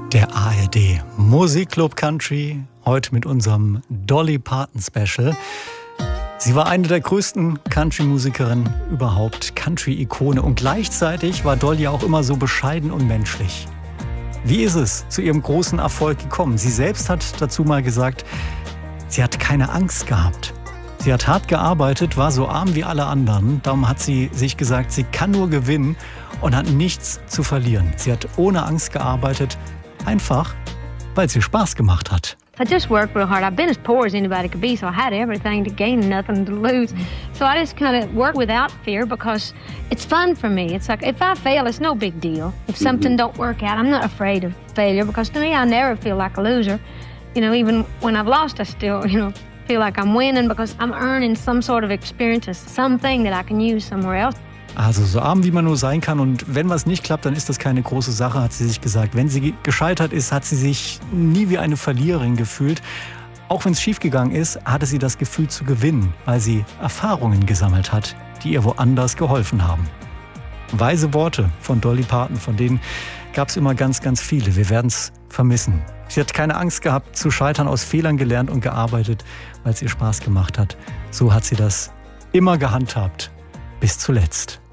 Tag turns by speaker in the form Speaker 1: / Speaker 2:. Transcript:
Speaker 1: Der ARD Musikclub Country, heute mit unserem Dolly Parton Special. Sie war eine der größten Country-Musikerinnen überhaupt, Country-Ikone. Und gleichzeitig war Dolly auch immer so bescheiden und menschlich. Wie ist es zu ihrem großen Erfolg gekommen? Sie selbst hat dazu mal gesagt, sie hat keine Angst gehabt. Sie hat hart gearbeitet, war so arm wie alle anderen. Darum hat sie sich gesagt, sie kann nur gewinnen und hat nichts zu verlieren. Sie hat ohne Angst gearbeitet, einfach weil sie Spaß gemacht hat.
Speaker 2: I just worked real hard. I've been as poor as anybody could be, so I had everything to gain and nothing to lose. So I just kind of work without fear because it's fun for me. It's like if I fail, it's no big deal. If something don't work out, I'm not afraid of failure because to me, I never feel like a loser. You know, even when I've lost, I still, feel like I'm winning because I'm earning some sort of experience, something that I can use somewhere else.
Speaker 1: Also so arm, wie man nur sein kann. Und wenn was nicht klappt, dann ist das keine große Sache, hat sie sich gesagt. Wenn sie gescheitert ist, hat sie sich nie wie eine Verliererin gefühlt. Auch wenn es schiefgegangen ist, hatte sie das Gefühl zu gewinnen, weil sie Erfahrungen gesammelt hat, die ihr woanders geholfen haben. Weise Worte von Dolly Parton, von denen gab es immer ganz, ganz viele. Wir werden es vermissen. Sie hat keine Angst gehabt zu scheitern, aus Fehlern gelernt und gearbeitet, weil es ihr Spaß gemacht hat. So hat sie das immer gehandhabt, bis zuletzt.